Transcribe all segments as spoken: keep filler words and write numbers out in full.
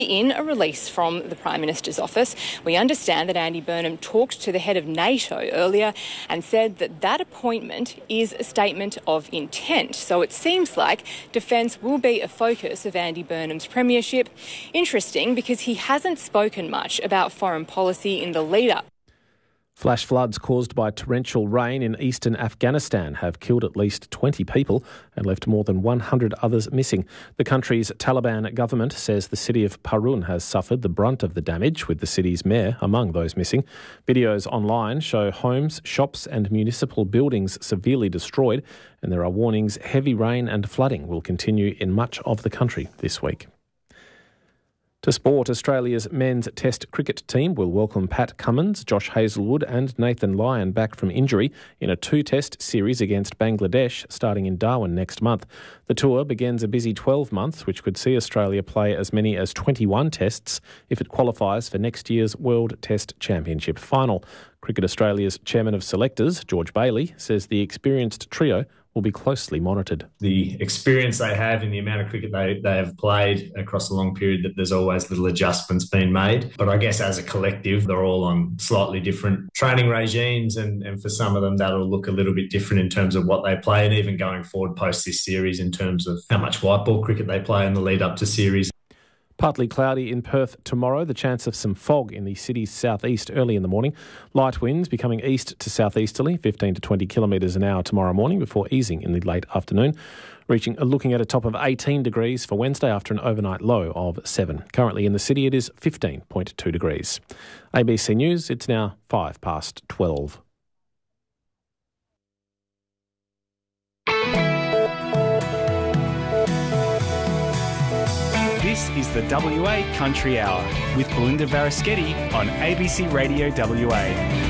In a release from the Prime Minister's office, we understand that Andy Burnham talked to the head of NATO earlier and said that that appointment is a statement of intent. So it seems like defence will be a focus of Andy Burnham's premiership. Interesting, because he hasn't spoken much about foreign policy in the lead-up. Flash floods caused by torrential rain in eastern Afghanistan have killed at least twenty people and left more than one hundred others missing. The country's Taliban government says the city of Parun has suffered the brunt of the damage, with the city's mayor among those missing. Videos online show homes, shops and municipal buildings severely destroyed, and there are warnings heavy rain and flooding will continue in much of the country this week. To sport, Australia's men's Test cricket team will welcome Pat Cummins, Josh Hazlewood and Nathan Lyon back from injury in a two-test series against Bangladesh starting in Darwin next month. The tour begins a busy twelve months, which could see Australia play as many as twenty-one tests if it qualifies for next year's World Test Championship final. Cricket Australia's chairman of selectors, George Bailey, says the experienced trio will be closely monitored. The experience they have in the amount of cricket they, they have played across a long period, that there's always little adjustments being made. But I guess as a collective, they're all on slightly different training regimes, and, and for some of them that'll look a little bit different in terms of what they play, and even going forward post this series in terms of how much white ball cricket they play in the lead up to series. Partly cloudy in Perth tomorrow, the chance of some fog in the city's southeast early in the morning. Light winds becoming east to southeasterly, fifteen to twenty kilometres an hour tomorrow morning before easing in the late afternoon, reaching looking at a top of eighteen degrees for Wednesday after an overnight low of seven. Currently in the city it is fifteen point two degrees. A B C News, it's now five past twelve. This is the W A Country Hour with Belinda Varaschetti on A B C Radio W A.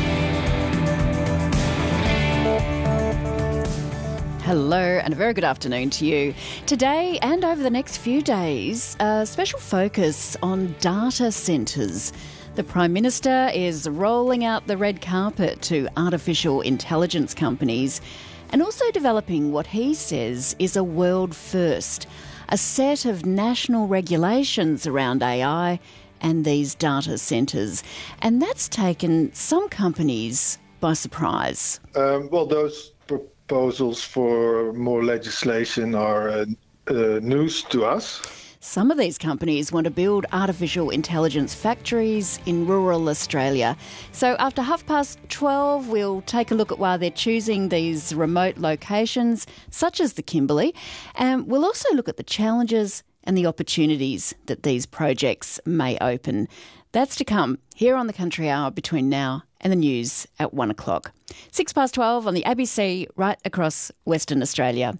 Hello and a very good afternoon to you. Today and over the next few days, a special focus on data centres. The Prime Minister is rolling out the red carpet to artificial intelligence companies and also developing what he says is a world first, a set of national regulations around A I and these data centres. And that's taken some companies by surprise. Um, well, those proposals for more legislation are uh, uh, news to us. Some of these companies want to build artificial intelligence factories in rural Australia. So after half past twelve, we'll take a look at why they're choosing these remote locations, such as the Kimberley, and we'll also look at the challenges and the opportunities that these projects may open. That's to come here on the Country Hour between now and the news at one o'clock. Six past twelve on the A B C right across Western Australia.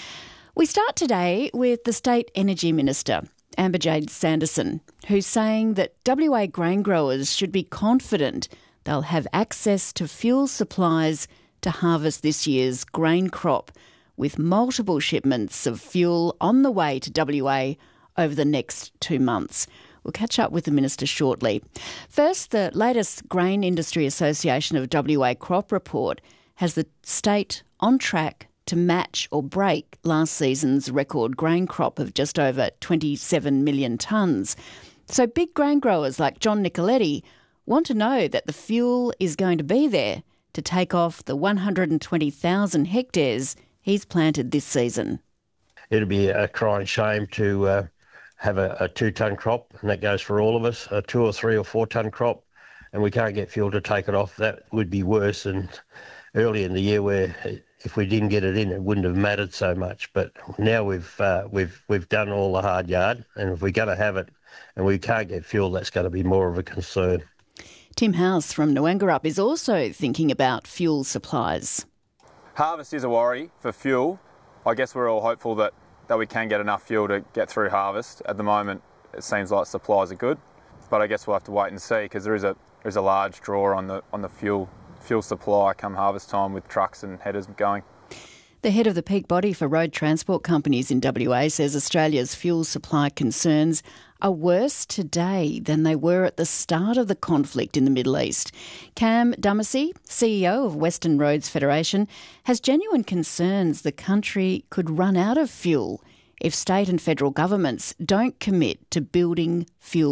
We start today with the State Energy Minister, Amber-Jade Sanderson, who's saying that W A grain growers should be confident they'll have access to fuel supplies to harvest this year's grain crop, with multiple shipments of fuel on the way to W A over the next two months. We'll catch up with the Minister shortly. First, the latest Grain Industry Association of W A crop report has the state on track to match or break last season's record grain crop of just over twenty-seven million tonnes. So big grain growers like John Nicoletti want to know that the fuel is going to be there to take off the one hundred twenty thousand hectares he's planted this season. It'd be a crying shame to uh, have a, a two-tonne crop, and that goes for all of us, a two or three or four-tonne crop, and we can't get fuel to take it off. That would be worse than early in the year, where if we didn't get it in, it wouldn't have mattered so much. But now we've uh, we've we've done all the hard yard, and if we're going to have it and we can't get fuel, that's going to be more of a concern. Tim House from Noangarup is also thinking about fuel supplies. Harvest is a worry for fuel. I guess we're all hopeful that, that we can get enough fuel to get through harvest. At the moment, it seems like supplies are good, but I guess we'll have to wait and see, because there is a there is a large draw on the on the fuel. fuel supply come harvest time, with trucks and headers going. The head of the peak body for road transport companies in W A says Australia's fuel supply concerns are worse today than they were at the start of the conflict in the Middle East. Cam Dumacy, C E O of Western Roads Federation, has genuine concerns the country could run out of fuel if state and federal governments don't commit to building fuel